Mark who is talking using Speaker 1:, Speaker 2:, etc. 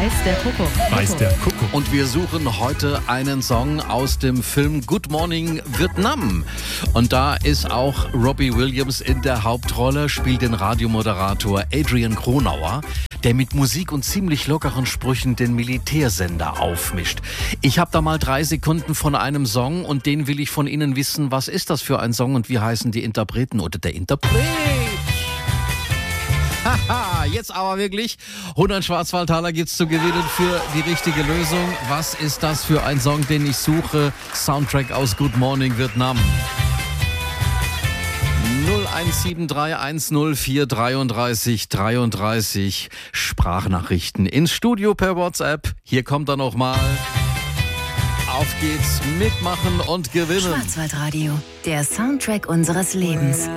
Speaker 1: Weiß der Kuckuck.
Speaker 2: Weiß der Kuckuck.
Speaker 3: Und wir suchen heute einen Song aus dem Film Good Morning Vietnam. Und da ist auch Robbie Williams in der Hauptrolle, spielt den Radiomoderator Adrian Cronauer, der mit Musik und ziemlich lockeren Sprüchen den Militärsender aufmischt. Ich habe da mal 3 Sekunden von einem Song und den will ich von Ihnen wissen, was ist das für ein Song und wie heißen die Interpreten oder der Interpret? Haha, jetzt aber wirklich 100 Schwarzwaldtaler gibt's zu gewinnen für die richtige Lösung. Was ist das für ein Song, den ich suche? Soundtrack aus Good Morning Vietnam. 01731043333 Sprachnachrichten ins Studio per WhatsApp. Hier kommt er nochmal. Auf geht's, mitmachen und gewinnen.
Speaker 1: Schwarzwaldradio, der Soundtrack unseres Lebens.